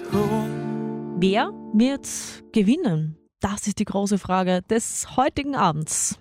home. Wer wird gewinnen? Das ist die große Frage des heutigen Abends.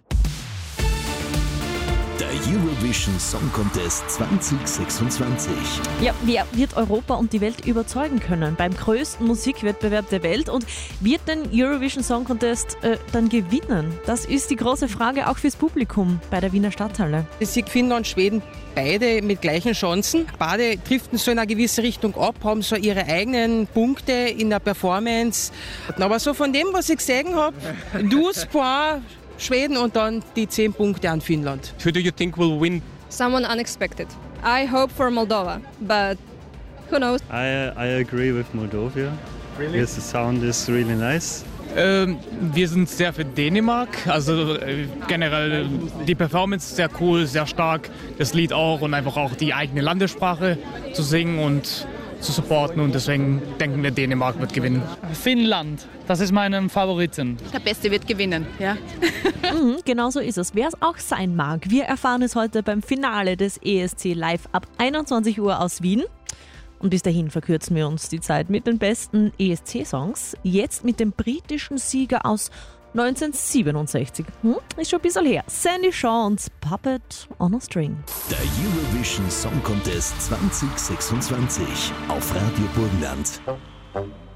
Der Eurovision Song Contest 2026. Ja, wer wird Europa und die Welt überzeugen können beim größten Musikwettbewerb der Welt und wird den Eurovision Song Contest dann gewinnen? Das ist die große Frage auch fürs Publikum bei der Wiener Stadthalle. Ich sehe Finnland und Schweden beide mit gleichen Chancen. Beide driften so in eine gewisse Richtung ab, haben so ihre eigenen Punkte in der Performance. Aber so von dem, was ich gesehen habe, 12 Points Schweden und dann die 10 Punkte an Finnland. Who do you think will win? Someone unexpected. I hope for Moldova, but who knows? I agree with Moldova. Really? Yes, the sound is really nice. Wir sind sehr für Dänemark, also generell die Performance sehr cool, sehr stark, das Lied auch und einfach auch die eigene Landessprache zu singen und zu supporten und deswegen denken wir, Dänemark wird gewinnen. Finnland, das ist mein Favoriten. Der Beste wird gewinnen, ja. Genau so ist es. Wer es auch sein mag, wir erfahren es heute beim Finale des ESC Live ab 21 Uhr aus Wien. Und bis dahin verkürzen wir uns die Zeit mit den besten ESC-Songs. Jetzt mit dem britischen Sieger aus 1967. Ist schon ein bisschen her. Sandy Shawns Puppet on a String. Der Eurovision Song Contest 2026 auf Radio Burgenland.